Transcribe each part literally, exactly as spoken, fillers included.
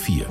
vier.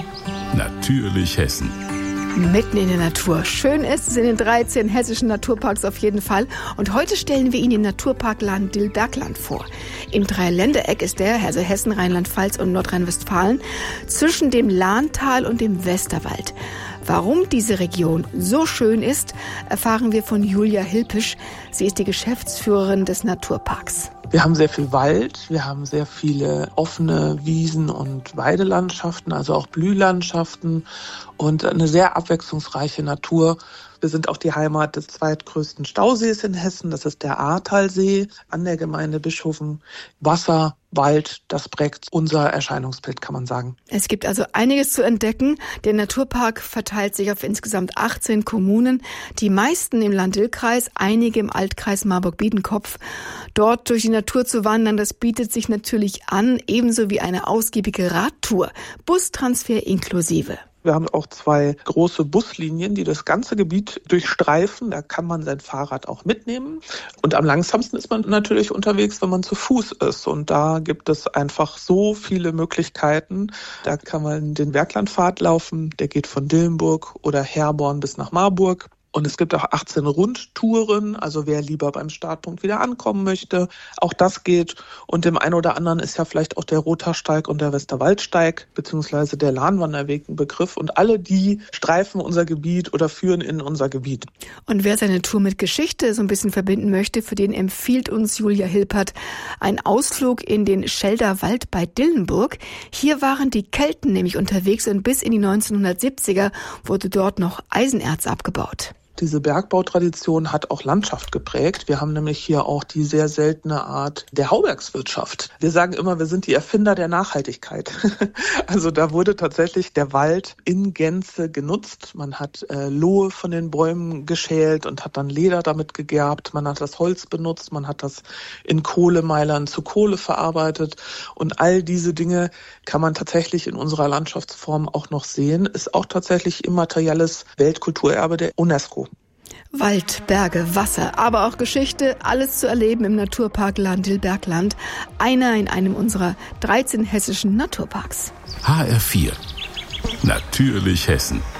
Natürlich Hessen. Mitten in der Natur. Schön ist es in den dreizehn hessischen Naturparks auf jeden Fall. Und heute stellen wir Ihnen den Naturpark Lahn-Dill-Bergland vor. Im Dreiländereck ist der, also Hessen, Rheinland-Pfalz und Nordrhein-Westfalen, zwischen dem Lahntal und dem Westerwald. Warum diese Region so schön ist, erfahren wir von Julia Hilpisch. Sie ist die Geschäftsführerin des Naturparks. Wir haben sehr viel Wald, wir haben sehr viele offene Wiesen- und Weidelandschaften, also auch Blühlandschaften und eine sehr abwechslungsreiche Natur. Wir sind auch die Heimat des zweitgrößten Stausees in Hessen, das ist der Ahrtalsee an der Gemeinde Bischoften. Wasser, Wald, das prägt unser Erscheinungsbild, kann man sagen. Es gibt also einiges zu entdecken. Der Naturpark verteilt sich auf insgesamt achtzehn Kommunen, die meisten im Lahn-Dill-Kreis, einige im Altkreis Marburg-Biedenkopf. Dort durch die Natur zu wandern, das bietet sich natürlich an, ebenso wie eine ausgiebige Radtour, Bustransfer inklusive. Wir haben auch zwei große Buslinien, die das ganze Gebiet durchstreifen. Da kann man sein Fahrrad auch mitnehmen. Und am langsamsten ist man natürlich unterwegs, wenn man zu Fuß ist. Und da gibt es einfach so viele Möglichkeiten. Da kann man den Berglandpfad laufen. Der geht von Dillenburg oder Herborn bis nach Marburg. Und es gibt auch achtzehn Rundtouren, also wer lieber beim Startpunkt wieder ankommen möchte, auch das geht. Und dem einen oder anderen ist ja vielleicht auch der Rothaarsteig und der Westerwaldsteig beziehungsweise der Lahnwanderweg ein Begriff. Und alle die streifen unser Gebiet oder führen in unser Gebiet. Und wer seine Tour mit Geschichte so ein bisschen verbinden möchte, für den empfiehlt uns Julia Hilpert ein Ausflug in den Schelder Wald bei Dillenburg. Hier waren die Kelten nämlich unterwegs und bis in die neunzehnhundertsiebziger wurde dort noch Eisenerz abgebaut. Diese Bergbautradition hat auch Landschaft geprägt. Wir haben nämlich hier auch die sehr seltene Art der Haubergswirtschaft. Wir sagen immer, wir sind die Erfinder der Nachhaltigkeit. Also da wurde tatsächlich der Wald in Gänze genutzt. Man hat äh, Lohe von den Bäumen geschält und hat dann Leder damit gegerbt. Man hat das Holz benutzt, man hat das in Kohlemeilern zu Kohle verarbeitet. Und all diese Dinge kann man tatsächlich in unserer Landschaftsform auch noch sehen. Ist auch tatsächlich immaterielles Weltkulturerbe der UNESCO. Wald, Berge, Wasser, aber auch Geschichte, alles zu erleben im Naturpark Lahn-Dill-Bergland. Einer in einem unserer dreizehn hessischen Naturparks. H R vier. Natürlich Hessen.